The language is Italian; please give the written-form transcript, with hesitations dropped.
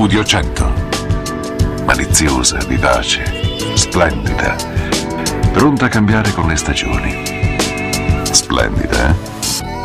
Studio 100. Maliziosa, vivace, splendida, pronta a cambiare con le stagioni. Splendida, eh?